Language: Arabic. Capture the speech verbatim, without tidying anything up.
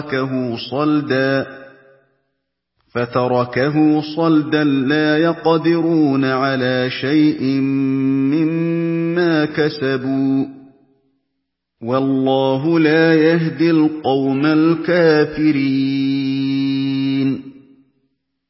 فتركه صلدا فتركه صلدا لا يقدرون على شيء مما كسبوا والله لا يهدي القوم الكافرين